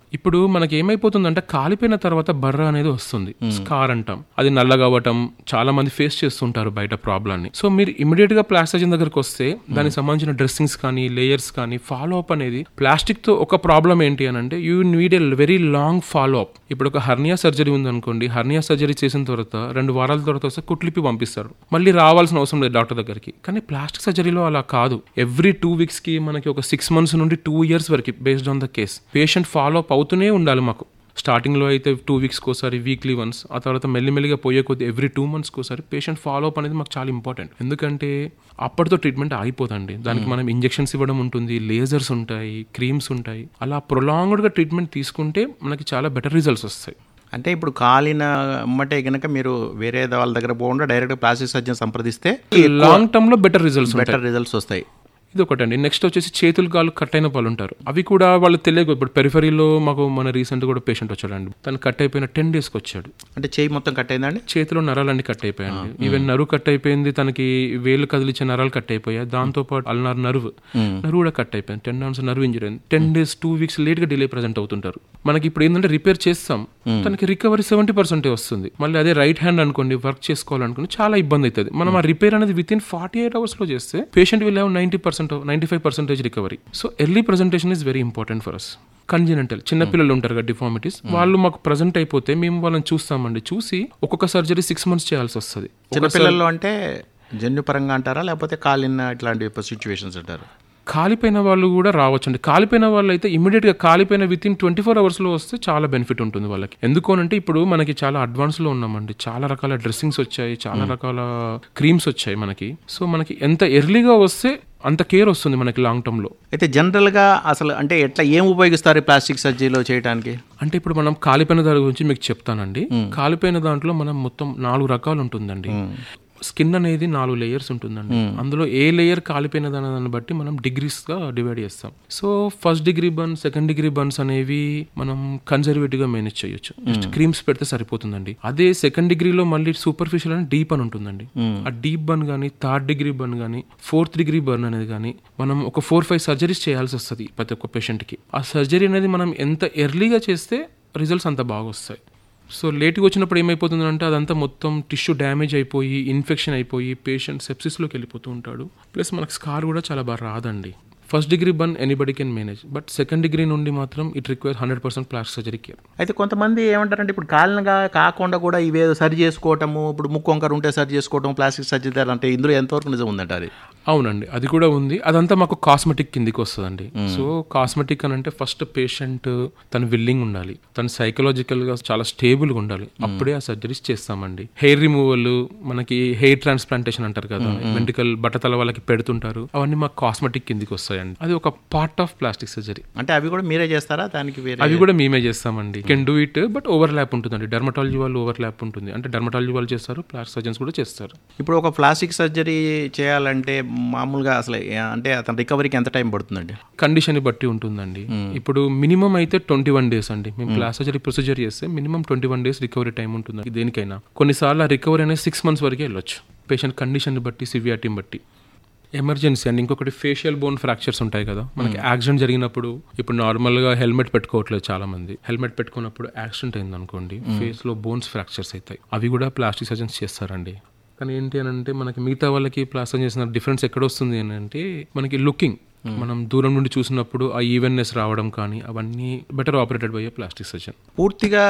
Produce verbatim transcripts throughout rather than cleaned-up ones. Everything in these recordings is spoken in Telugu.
ఇప్పుడు మనకి ఏమైపోతుందంటే కాలిపోయిన తర్వాత బర్ర అనేది వస్తుంది, స్కార్ అంటాం. అది నల్లగా అవ్వటం చాలా మంది ఫేస్ చేస్తుంటారు బయట ప్రాబ్లమ్ని. సో మీరు ఇమీడియట్ గా ప్లాస్టిక్ సర్జన్ దగ్గరకు వస్తే దానికి సంబంధించిన డ్రెస్సింగ్స్ కానీ లేయర్స్ కానీ ఫాలో అప్ అనేది ప్లాస్టిక్ తో ఒక ప్రాబ్లం ఏంటి అని అంటే you need a very long follow up. ఇప్పుడు ఒక హర్నియా సర్జరీ ఉందనుకోండి, హర్నియా సర్జరీ చేసిన తర్వాత రెండు వారాల తర్వాత వస్తే కుట్లిపి పంపిస్తారు, మళ్ళీ రావాల్సిన అవసరం లేదు డాక్టర్ దగ్గరికి. కానీ ప్లాస్టిక్ సర్జరీలో అలా కాదు. ఎవ్రీ టూ వీక్స్ కి మనకి ఒక సిక్స్ మంత్స్ నుండి టూ ఇయర్స్ వరకు based on the case patient follow up అవుతూనే ఉండాలి. మాకు స్టార్టింగ్లో అయితే టూ వీక్స్కి ఒకసారి, వీక్లీ వన్స్, ఆ తర్వాత మెల్లిమెల్లిగా పోయే కొద్ది ఎవ్రీ టూ మంత్స్కి ఒకసారి పేషెంట్ ఫాలో అప్ అనేది మాకు చాలా ఇంపార్టెంట్. ఎందుకంటే అప్పటితో ట్రీట్మెంట్ ఆగిపోదండి. దానికి మనం ఇంజెక్షన్స్ ఇవ్వడం ఉంటుంది, లేజర్స్ ఉంటాయి, క్రీమ్స్ ఉంటాయి. అలా ప్రొలాంగ్డ్గా ట్రీట్మెంట్ తీసుకుంటే మనకి చాలా బెటర్ రిజల్ట్స్ వస్తాయి. అంటే ఇప్పుడు కాలిన అమ్మటే కనుక మీరు వేరే వాళ్ళ దగ్గర పోకుండా డైరెక్ట్ ప్లాస్టిక్ సర్జన్ సంప్రదిస్తే లాంగ్ టర్మ్ లో బెటర్ రిజల్ట్స్ బెటర్ రిజల్ట్స్ వస్తాయి. ఇది ఒకటండి. నెక్స్ట్ వచ్చేసి చేతులు కాళ్ళు కట్ అయిన వాళ్ళు ఉంటారు. అవి కూడా వాళ్ళు తెలియదు. ఇప్పుడు పెరిఫరీలో మాకు మన రీసెంట్ కూడా పేషెంట్ వచ్చాడండి, తను కట్ అయిపోయిన టెన్ డేస్కి వచ్చాడు. అంటే చేయి మొత్తం కట్ అయిందండి, చేతిలో నరాలన్నీ కట్ అయిపోయాయండి. ఈవెన్ నరువు కట్ అయిపోయింది, తనకి వేలు కదిలించే నరాలు కట్ అయిపోయాయి. దాంతో పాటు అల్నార్ నర్వ్ నరువు కూడా కట్ అయిపోయింది. టెన్ డౌన్స్ నర్వ్ ఇంజరీ అయింది. Ten days two weeks late గా డిలే ప్రజెంట్ అవుతుంటారు. మనకి ఇప్పుడు ఏంటంటే రిపేర్ చేస్తాం, తనకి రికవరీ సెవెంటీ పర్సెంటే వస్తుంది. మళ్ళీ అదే రైట్ హ్యాండ్ అనుకోండి, వర్క్ చేసుకోవాలనుకోండి చాలా ఇబ్బంది అవుతుంది. మనం ఆ రిపేర్ అనేది with in forty eight hours లో చేస్తే patient will have ninety percent ninety five percentage recovery. So early presentation is very important for us. Congenital చిన్నపిల్లలు ఉంటారు కదా, డిఫార్మిటీస్, వాళ్ళు మాకు ప్రజెంట్ అయిపోతే మేము వాళ్ళని చూస్తామండి. చూసి ఒక్కొక్క సర్జరీ సిక్స్ మంత్స్ చేయాల్సి వస్తుంది. చిన్నపిల్లలు అంటే జన్యుపరంగా అంటారా లేకపోతే కాలిన ఇట్లాంటి సిచ్యువేషన్స్ అంటారు? కాలిపోయిన వాళ్ళు కూడా రావచ్చండి. కాలిపోయిన వాళ్ళు అయితే ఇమీడియట్ గా కాలిపోయిన with in twenty four hours లో వస్తే చాలా బెనిఫిట్ ఉంటుంది వాళ్ళకి. ఎందుకోనంటే ఇప్పుడు మనకి చాలా అడ్వాన్స్ లో ఉన్నామండి, చాలా రకాల డ్రెస్సింగ్స్ వచ్చాయి, చాలా రకాల క్రీమ్స్ వచ్చాయి మనకి. సో మనకి ఎంత ఎర్లీగా వస్తే అంత కేర్ వస్తుంది మనకి లాంగ్ టర్మ్ లో. అయితే జనరల్ గా అసలు అంటే ఎట్లా ఏం ఉపయోగిస్తారు ప్లాస్టిక్ సర్జరీలో చేయడానికి? అంటే ఇప్పుడు మనం కాలిపోయిన దాని గురించి మీకు చెప్తానండి. కాలిపోయిన దాంట్లో మనం మొత్తం నాలుగు రకాలు ఉంటుందండి. స్కిన్ అనేది నాలుగు లేయర్స్ ఉంటుందండి. అందులో ఏ లేయర్ కాలిపోయిన దాన్ని బట్టి మనం డిగ్రీస్ గా డివైడ్ చేస్తాం. So first degree burn, second degree burns అనేవి మనం కన్జర్వేటివ్ గా మేనేజ్ చేయొచ్చు, జస్ట్ క్రీమ్స్ పెడితే సరిపోతుందండి. అదే సెకండ్ డిగ్రీలో మళ్ళీ సూపర్ఫిషియల్ అని డీప్ అని ఉంటుందండి. ఆ డీప్ బర్న్ గానీ, థర్డ్ డిగ్రీ బర్న్ గానీ, ఫోర్త్ డిగ్రీ బర్న్ అనేది కానీ మనం ఒక ఫోర్ ఫైవ్ సర్జరీస్ చేయాల్సి వస్తుంది ప్రతి ఒక్క పేషెంట్ కి. ఆ సర్జరీ అనేది మనం ఎంత ఎర్లీగా చేస్తే రిజల్ట్స్ అంత బాగా వస్తాయి. సో లేట్గా వచ్చినప్పుడు ఏమైపోతుందంటే అదంతా మొత్తం టిష్యూ డ్యామేజ్ అయిపోయి, ఇన్ఫెక్షన్ అయిపోయి పేషెంట్ సెప్సిస్లోకి వెళ్ళిపోతూ ఉంటాడు. ప్లస్ మనకు స్కార్ కూడా చాలా బాగా రాదండి. First degree burn anybody can manage, but second degree నుండి మాత్రం it require hundred percent plastic surgery care. అయితే కొంతమంది ఏమంటారంటే ఇప్పుడు కాలినగా కాకుండా కూడా ఇవేదో సరి చేసుకోవటము, ఇప్పుడు ముక్కు వంకర ఉంటే సరి చేసుకోవటం, ప్లాస్టిక్ సర్జరీ అంటే ఇందులో ఎంతవరకు నిజం ఉందంట అది? అవునండి, అది కూడా ఉంది. అదంతా మాకు కాస్మెటిక్ కిందికి వస్తుందండి. సో కాస్మెటిక్ అని అంటే ఫస్ట్ పేషెంట్ తన విల్లింగ్ ఉండాలి, తను సైకలాజికల్ గా చాలా స్టేబుల్ గా ఉండాలి, అప్పుడే ఆ సర్జరీస్ చేస్తామండి. హెయిర్ రిమూవల్, మనకి హెయిర్ ట్రాన్స్ప్లాంటేషన్ అంటారు కదా, వెంట్రుకలు బట్టతల వాళ్ళకి పెడుతుంటారు, అవన్నీ మాకు కాస్మెటిక్ కిందికి వస్తాయి. అది ఒక పార్ట్ ఆఫ్ ప్లాస్టిక్ సర్జరీ. అంటే అవి కూడా మీరే చేస్తారా? దానికి వేరే అవి కూడా మేమే చేస్తామండి. Can do it, but over lap ఉంటుందండి. డెర్మటాలజీ వాళ్ళు ఓవర్ ల్యాప్ ఉంటుంది, అంటే డెర్మటాలజీ వాళ్ళు చేస్తారు, ప్లాస్టిక్ సర్జన్స్ కూడా చేస్తారు. ఇప్పుడు ఒక ప్లాస్టిక్ సర్జరీ చేయాలంటే మామూలుగా అసలు అంటే అతని రికవరీకి ఎంత టైం పడుతుందండి? కండిషన్ బట్టి ఉంటుందండి. ఇప్పుడు మినిమం అయితే ట్వంటీ వన్ డేస్ అండి. మేము ప్లాస్టిక్ సర్జరీ ప్రొసీజర్ చేస్తే minimum twenty one days recovery time ఉంటుంది దేనికైనా. కొన్నిసార్లు ఆ రికవరీ అనేది సిక్స్ మంత్స్ వరకే వెళ్ళొచ్చు, పేషెంట్ కండిషన్ బట్టి, సివియారిటీని బట్టి. ఎమర్జెన్సీ అండి. ఇంకొకటి ఫేషియల్ బోన్ ఫ్రాక్చర్స్ ఉంటాయి కదా, మనకి యాక్సిడెంట్ జరిగినప్పుడు ఇప్పుడు నార్మల్ గా హెల్మెట్ పెట్టుకోవట్లేదు చాలా మంది. హెల్మెట్ పెట్టుకున్నప్పుడు యాక్సిడెంట్ అయింది అనుకోండి, ఫేస్ లో బోన్స్ ఫ్రాక్చర్స్ అవుతాయి, అవి కూడా ప్లాస్టిక్ సర్జన్స్ చేస్తారండి. కానీ ఏంటి అని అంటే మనకి మిగతా వాళ్ళకి ప్లాస్టిక్ చేసిన డిఫరెన్స్ ఎక్కడ వస్తుంది అని అంటే మనకి లుకింగ్, మనం దూరం నుండి చూసినప్పుడు ఆ ఈవెన్నెస్ రావడం కానీ అవన్నీ better operated by plastic surgeon. పూర్తిగా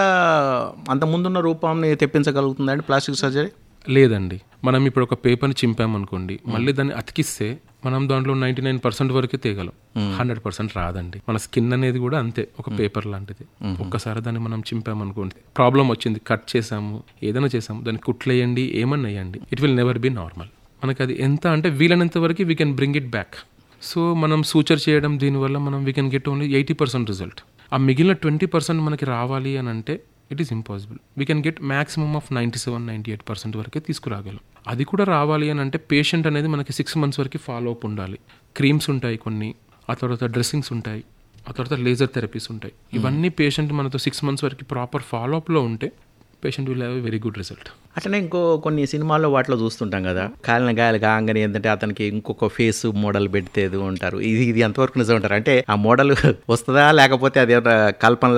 అంత ముందున్న రూపాన్ని తెప్పించగలుగుతుందండి ప్లాస్టిక్ సర్జరీ? లేదండి. మనం ఇప్పుడు ఒక పేపర్ని చింపామనుకోండి, మళ్ళీ దాన్ని అతికిస్తే మనం దాంట్లో నైన్టీ నైన్ పర్సెంట్ వరకే తేగలం, హండ్రెడ్ పర్సెంట్ రాదండి. మన స్కిన్ అనేది కూడా అంతే, ఒక పేపర్ లాంటిది. ఒక్కసారి దాన్ని మనం చింపామనుకోండి, ప్రాబ్లం వచ్చింది, కట్ చేసాము, ఏదైనా చేసాము, దాన్ని కుట్లేయండి, ఏమన్నా వేయండి, it will never be normal. మనకి అది ఎంత అంటే వీలైనంత వరకు we can bring it back. So మనం సూచర్ చేయడం దీనివల్ల మనం we can get only eighty percent result. ఆ మిగిలిన ట్వంటీ పర్సెంట్ మనకి రావాలి అని అంటే it is impossible. We can get maximum of ninety seven ninety eight percent వరకే తీసుకురాగలం. అది కూడా రావాలి అని అంటే పేషెంట్ అనేది మనకి సిక్స్ మంత్స్ వరకు ఫాలో అప్ ఉండాలి. క్రీమ్స్ ఉంటాయి కొన్ని, ఆ తర్వాత డ్రెస్సింగ్స్ ఉంటాయి, ఆ తర్వాత లేజర్ థెరపీస్ ఉంటాయి. ఇవన్నీ పేషెంట్ మనతో సిక్స్ మంత్స్ వరకు ప్రాపర్ ఫాలో అప్లో ఉంటే patient will have a very good result. అట్లనే ఇంకో కొన్ని సినిమాల్లో వాటిలో చూస్తుంటాం కదా, కాలిన గాయాలు కాగానే ఏంటంటే అతనికి ఇంకొక ఫేస్ మోడల్ పెడితే ఉంటారు. ఇది ఇది ఎంతవరకు నిజం ఉంటారు? అంటే ఆ మోడల్ వస్తుందా లేకపోతే అది కల్పన